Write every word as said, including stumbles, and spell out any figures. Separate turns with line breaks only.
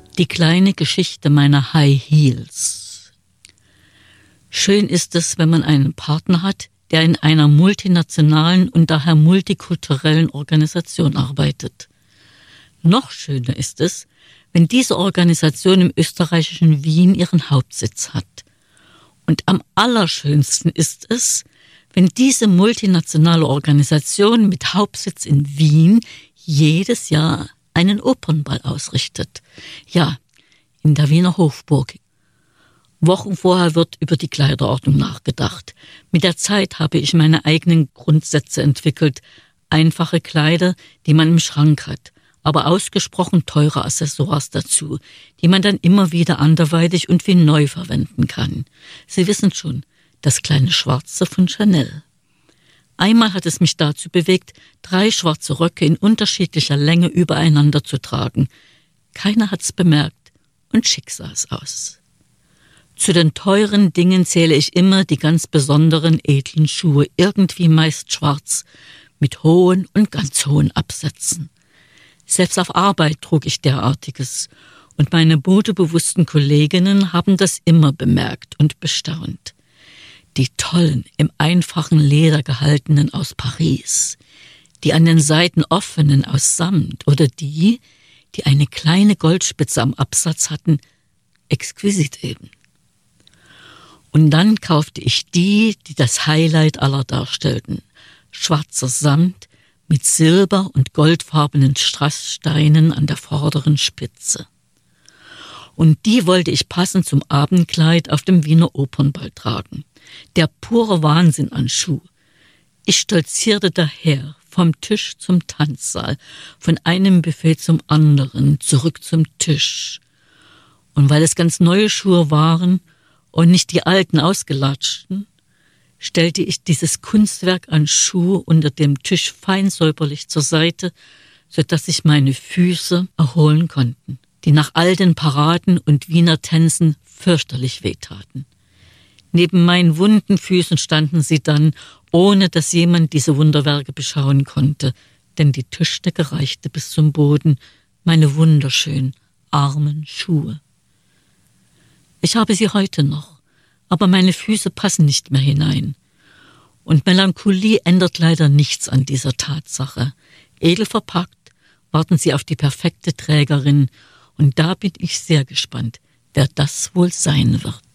Die kleine Geschichte meiner High Heels. Schön ist es, wenn man einen Partner hat, der in einer multinationalen und daher multikulturellen Organisation arbeitet. Noch schöner ist es, wenn diese Organisation im österreichischen Wien ihren Hauptsitz hat. Und am allerschönsten ist es, wenn diese multinationale Organisation mit Hauptsitz in Wien jedes Jahr einen Opernball ausrichtet. Ja, in der Wiener Hofburg. Wochen vorher wird über die Kleiderordnung nachgedacht. Mit der Zeit habe ich meine eigenen Grundsätze entwickelt. Einfache Kleider, die man im Schrank hat, aber ausgesprochen teure Accessoires dazu, die man dann immer wieder anderweitig und wie neu verwenden kann. Sie wissen schon, das kleine Schwarze von Chanel. Einmal hat es mich dazu bewegt, drei schwarze Röcke in unterschiedlicher Länge übereinander zu tragen. Keiner hat's bemerkt und schick sah es aus. Zu den teuren Dingen zähle ich immer die ganz besonderen edlen Schuhe, irgendwie meist schwarz, mit hohen und ganz hohen Absätzen. Selbst auf Arbeit trug ich derartiges und meine modebewussten Kolleginnen haben das immer bemerkt und bestaunt. Die tollen, im einfachen Leder gehaltenen aus Paris, die an den Seiten offenen aus Samt oder die, die eine kleine Goldspitze am Absatz hatten, exquisit eben. Und dann kaufte ich die, die das Highlight aller darstellten, schwarzer Samt mit silber- und goldfarbenen Strasssteinen an der vorderen Spitze. Und die wollte ich passend zum Abendkleid auf dem Wiener Opernball tragen. Der pure Wahnsinn an Schuh. Ich stolzierte daher, vom Tisch zum Tanzsaal, von einem Buffet zum anderen, zurück zum Tisch. Und weil es ganz neue Schuhe waren und nicht die alten ausgelatschten, stellte ich dieses Kunstwerk an Schuh unter dem Tisch fein säuberlich zur Seite, sodass sich meine Füße erholen konnten, die nach all den Paraden und Wiener Tänzen fürchterlich wehtaten. Neben meinen wunden Füßen standen sie dann, ohne dass jemand diese Wunderwerke beschauen konnte, denn die Tischdecke reichte bis zum Boden, meine wunderschönen, armen Schuhe. Ich habe sie heute noch, aber meine Füße passen nicht mehr hinein. Und Melancholie ändert leider nichts an dieser Tatsache. Edel verpackt warten sie auf die perfekte Trägerin, und da bin ich sehr gespannt, wer das wohl sein wird.